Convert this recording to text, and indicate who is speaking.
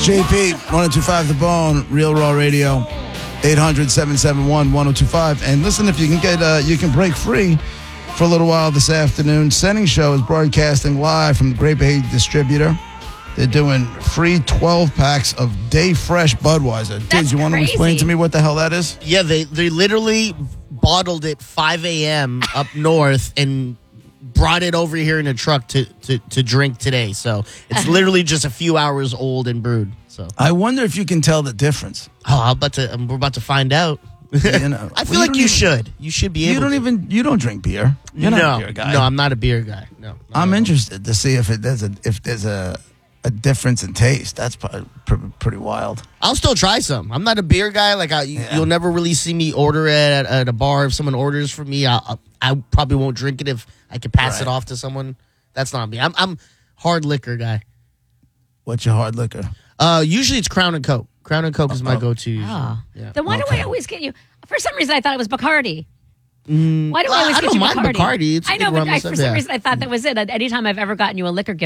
Speaker 1: JP, 1025 The Bone, Real Raw Radio, 800-771-1025. And listen, if you can you can break free for a little while this afternoon. Setting Show is broadcasting live from the Great Bay Distributor. They're doing free 12 packs of Day Fresh Budweiser.
Speaker 2: That's
Speaker 1: you want to explain
Speaker 2: crazy.
Speaker 1: to me what the hell that is?
Speaker 3: Yeah, they literally bottled it 5 a.m. up north and brought it over here in a truck to drink today. So it's literally just a few hours old and brewed. So
Speaker 1: I wonder if you can tell the difference.
Speaker 3: we're about to find out.
Speaker 1: You know,
Speaker 3: I feel like you should. You should be able.
Speaker 1: You don't drink beer. You're not a beer guy.
Speaker 3: No, I'm not a beer guy. No,
Speaker 1: I'm interested to see if there's a difference in taste. That's pretty wild.
Speaker 3: I'll still try some. I'm not a beer guy. Like you'll never really see me order it at a bar. If someone orders for me, I probably won't drink it if I can pass it off to someone. That's not me. I'm hard liquor guy.
Speaker 1: What's your hard liquor?
Speaker 3: Usually it's Crown and Coke. Crown and Coke is my go-to. Usually.
Speaker 2: Oh.
Speaker 3: Yeah.
Speaker 2: Then why do I always get you? For some reason, I thought it was Bacardi. Why do I always
Speaker 3: I
Speaker 2: get
Speaker 3: don't
Speaker 2: you
Speaker 3: mind Bacardi. It's
Speaker 2: I know,
Speaker 3: good
Speaker 2: but
Speaker 3: rum
Speaker 2: for
Speaker 3: and
Speaker 2: some
Speaker 3: stuff,
Speaker 2: reason, I thought that was it. Anytime I've ever gotten you a liquor gift,